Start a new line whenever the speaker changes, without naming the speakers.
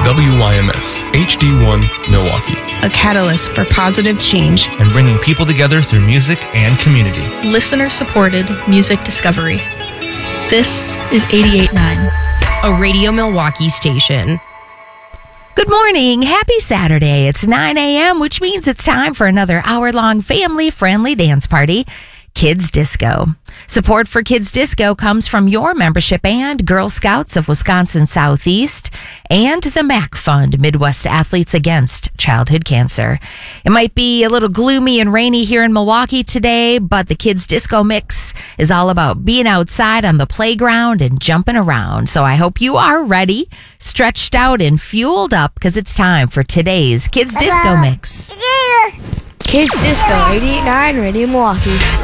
WYMS HD1 Milwaukee.
A catalyst for positive change
and bringing people together through music and community.
Listener-supported music discovery. This is 88.9,
a Radio Milwaukee station.
Good morning. Happy Saturday. It's 9 a.m., which means it's time for another hour-long family-friendly dance party, Kids Disco. Support for Kids Disco comes from your membership band, Girl Scouts of Wisconsin Southeast, and the MAC Fund, Midwest Athletes Against Childhood Cancer. It might be a little gloomy and rainy here in Milwaukee today, but the Kids Disco mix is all about being outside on the playground and jumping around. So I hope you are ready, stretched out, and fueled up, because it's time for today's Kids Disco mix.
Kids Disco 88.9 Radio Milwaukee.